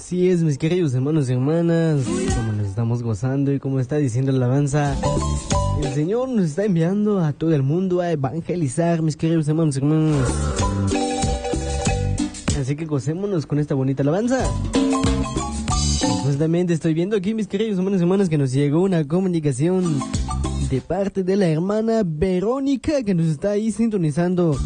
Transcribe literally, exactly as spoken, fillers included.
Así es, mis queridos hermanos y hermanas, como nos estamos gozando y como está diciendo la alabanza, el Señor nos está enviando a todo el mundo a evangelizar, mis queridos hermanos y hermanas. Así que gocémonos con esta bonita alabanza. Y justamente estoy viendo aquí, mis queridos hermanos y hermanas, que nos llegó una comunicación de parte de la hermana Verónica, que nos está ahí sintonizando